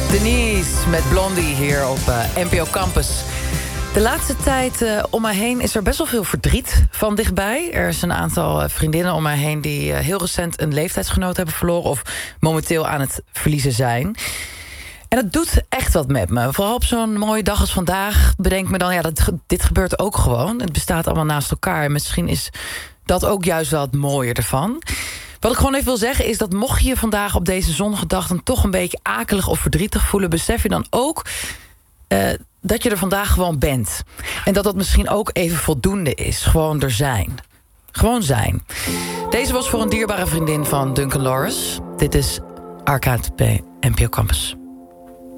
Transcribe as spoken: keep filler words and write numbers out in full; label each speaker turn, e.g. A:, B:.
A: Denise met Blondie hier op uh, N P O Campus. De laatste tijd uh, om mij heen is er best wel veel verdriet van dichtbij. Er is een aantal uh, vriendinnen om mij heen die uh, heel recent een leeftijdsgenoot hebben verloren of momenteel aan het verliezen zijn. En dat doet echt wat met me. Vooral op zo'n mooie dag als vandaag bedenk ik me dan, ja, dat, dit gebeurt ook gewoon. Het bestaat allemaal naast elkaar. En misschien is dat ook juist wel het mooie ervan. Wat ik gewoon even wil zeggen is dat mocht je je vandaag op deze zonnige dag dan toch een beetje akelig of verdrietig voelen, besef je dan ook uh, dat je er vandaag gewoon bent. En dat dat misschien ook even voldoende is. Gewoon er zijn. Gewoon zijn. Deze was voor een dierbare vriendin van Duncan Lawrence. Dit is Arcade bij N P O Campus.